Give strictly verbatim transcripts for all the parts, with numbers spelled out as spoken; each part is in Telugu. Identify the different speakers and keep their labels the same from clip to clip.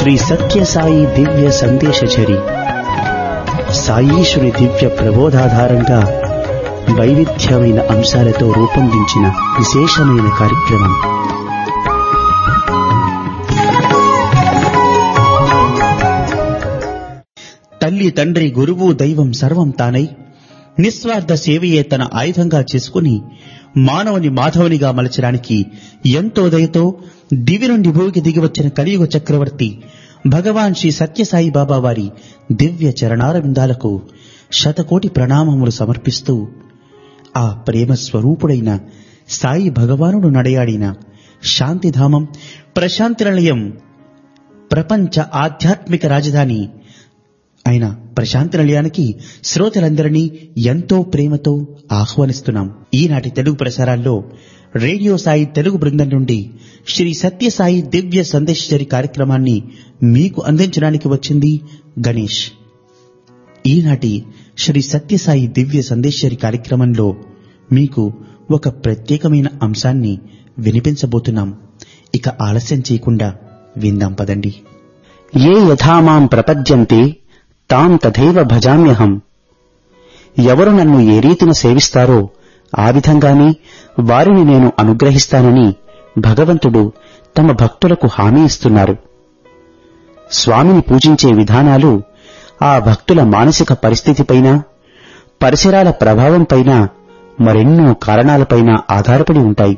Speaker 1: శ్రీ సత్య సాయి దివ్య సందేశచరి సాయీశ్వరి దివ్య ప్రబోధాధారంగా వైవిధ్యమైన అంశాలతో రూపొందించిన విశేషమైన కార్యక్రమం. తల్లి తండ్రి గురువు దైవం సర్వం తానై నిస్వార్థ సేవయే తన ఆయుధంగా చేసుకుని మానవుని మాధవునిగా మలచడానికి ఎంతో దయతో దివి నుండి భూమికి దిగివచ్చిన కలియుగ చక్రవర్తి భగవాన్ శ్రీ సత్యసాయి బాబా వారి దివ్య చరణారవిందాలకు శతకోటి ప్రణామములు సమర్పిస్తూ ఆ ప్రేమ స్వరూపుడైన సాయి భగవానుడు నడయాడిన శాంతిధామం, ప్రశాంతి నిలయం, ప్రపంచ ఆధ్యాత్మిక రాజధాని అయిన ప్రశాంతి నిలయానికి శ్రోతలందరినీ ఎంతో ప్రేమతో ఆహ్వానిస్తున్నాం. ఈనాటి తెలుగు ప్రసారాల్లో రేడియో సాయి తెలుగు బృందం నుండి శ్రీ సత్యసాయి దివ్య సందేశచరి కార్యక్రమాన్ని మీకు అందించడానికి వచ్చింది గణేష్. ఈనాటి శ్రీ సత్యసాయి దివ్య సందేశచరి కార్యక్రమంలో మీకు ఒక ప్రత్యేకమైన అంశాన్ని వినిపించబోతున్నాం. ఇక ఆలస్యం చేయకుండా విందాం పదండి. ఏ యథామాం ప్రపద్యంతే తాం తథైవ భజామ్యహం. ఎవరు నన్ను ఏ రీతిన సేవిస్తారో ఆ విధంగానే వారిని నేను అనుగ్రహిస్తానని భగవంతుడు తమ భక్తులకు హామీ ఇస్తున్నారు. స్వామిని పూజించే విధానాలు ఆ భక్తుల మానసిక పరిస్థితిపైన, పరిసరాల ప్రభావంపైన, మరెన్నో కారణాలపైన ఆధారపడి ఉంటాయి.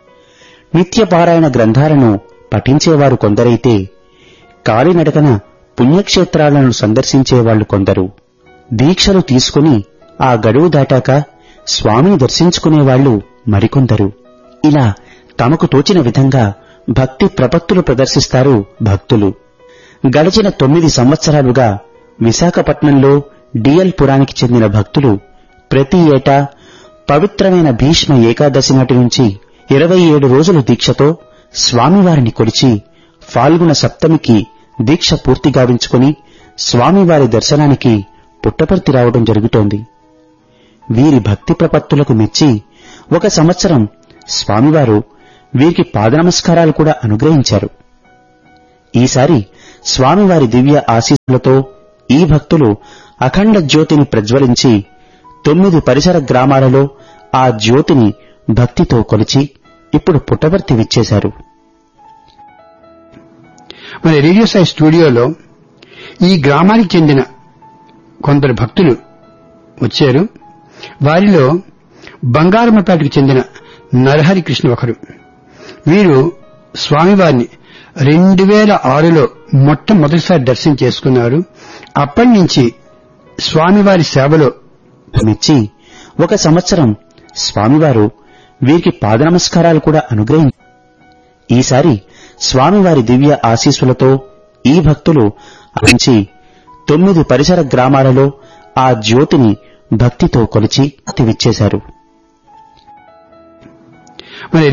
Speaker 1: నిత్యపారాయణ గ్రంథాలను పఠించేవారు కొందరైతే కాలినడకన పుణ్యక్షేత్రాలను సందర్శించేవాళ్లు కొందరు. దీక్షలు తీసుకుని ఆ గడువు దాటాక స్వామిని దర్శించుకునేవాళ్లు మరికొందరు. ఇలా తమకు తోచిన విధంగా భక్తి ప్రపత్తులు ప్రదర్శిస్తారు భక్తులు. గడిచిన తొమ్మిది సంవత్సరాలుగా విశాఖపట్నంలో డిఎల్ పురానికి చెందిన భక్తులు ప్రతి ఏటా పవిత్రమైన భీష్మ ఏకాదశి నాటి నుంచి ఇరవై ఏడు రోజుల దీక్షతో స్వామివారిని కొలిచి ఫాల్గుణ సప్తమికి దీక్ష పూర్తి గావించుకుని స్వామివారి దర్శనానికి పుట్టపర్తి రావడం జరుగుతోంది. వీరి భక్తి ప్రపత్తులకు మెచ్చి ఒక సంవత్సరం స్వామివారు వీరికి పాదనమస్కారాలు కూడా అనుగ్రహించారు. ఈసారి స్వామివారి దివ్య ఆశీస్సులతో ఈ భక్తులు అఖండ జ్యోతిని ప్రజ్వలించి తొమ్మిది పరిసర గ్రామాలలో ఆ జ్యోతిని భక్తితో కొలిచి ఇప్పుడు పుట్టపర్తి విచ్చేశారు.
Speaker 2: మన రేడియో సాయి స్టూడియోలో ఈ గ్రామానికి చెందిన కొందరు భక్తులు వచ్చారు. వారిలో బంగారమ్మపేటకు చెందిన నరహరి కృష్ణ ఒకరు. వీరు స్వామివారిని రెండు వేల ఆరులో మొట్టమొదటిసారి దర్శనం చేసుకున్నారు. అప్పటి నుంచి స్వామివారి సేవలో
Speaker 1: మెచ్చి ఒక సంవత్సరం స్వామివారు వీరికి పాదనమస్కారాలు కూడా అనుగ్రహించారు. ఈసారి స్వామివారి దివ్య ఆశీస్సులతో ఈ భక్తులు నుంచి తొమ్మిది పరిసర గ్రామాలలో ఆ జ్యోతిని భక్తితో కొలిచి విచ్చేశారు.